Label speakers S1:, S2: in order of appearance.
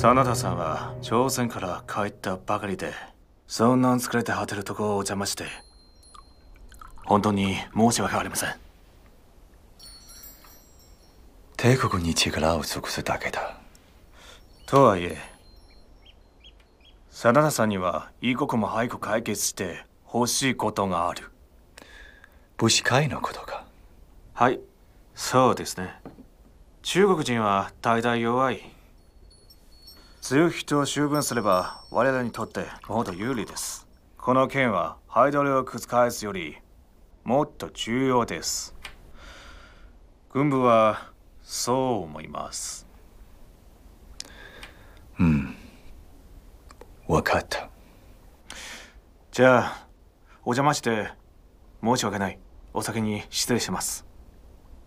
S1: 真田さんは朝鮮から帰ったばかりで、そんな疲れて果てるとこをお邪魔して、本当に申し訳ありません。
S2: 帝国に力を尽くすだけだ。
S1: とはいえ、真田さんには一刻も早く解決して欲しいことがある。
S2: 武士会のことか。
S1: はい、そうですね。中国人は大体弱い。強い人を修分すれば我らにとってもっと有利です。この件はハイドルを覆すよりもっと重要です。軍部はそう思います。
S2: わかった。
S1: じゃあお邪魔して申し訳ない。お先に失礼します。